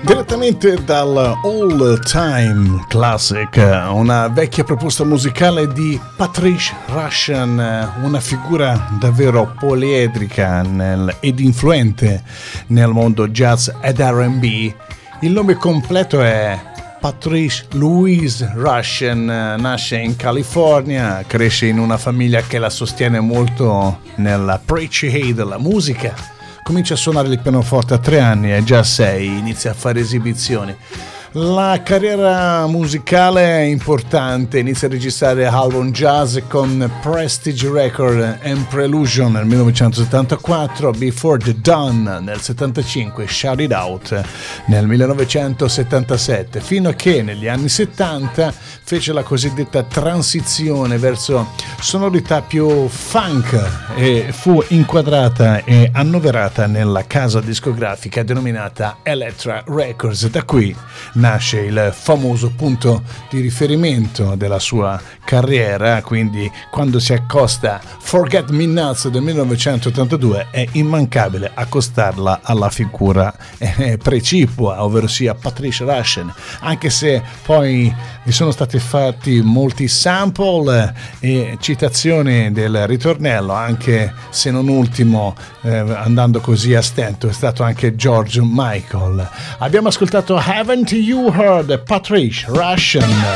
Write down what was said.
Direttamente dal All Time Classic, una vecchia proposta musicale di Patrice Rushen, una figura davvero poliedrica ed influente nel mondo jazz ed R&B. Il nome completo è Patrice Louise Rushen, nasce in California, cresce in una famiglia che la sostiene molto nell'appreciate della musica. Comincia a suonare il pianoforte a 3 anni e già a 6 inizia a fare esibizioni. La carriera musicale è importante, inizia a registrare album jazz con Prestige Record and Prelusion nel 1974, Before the Dawn nel 75, Shout It Out nel 1977, fino a che negli anni 70 fece la cosiddetta transizione verso sonorità più funk e fu inquadrata e annoverata nella casa discografica denominata Elektra Records. Da qui nasce il famoso punto di riferimento della sua carriera, quindi quando si accosta Forget Me Nots del 1982 è immancabile accostarla alla figura precipua, ovvero sia Patrice Rushen, anche se poi vi sono stati fatti molti sample e citazioni del ritornello, anche se non ultimo andando così a stento è stato anche George Michael. Abbiamo ascoltato Haven't You Heard Patrice Rushen.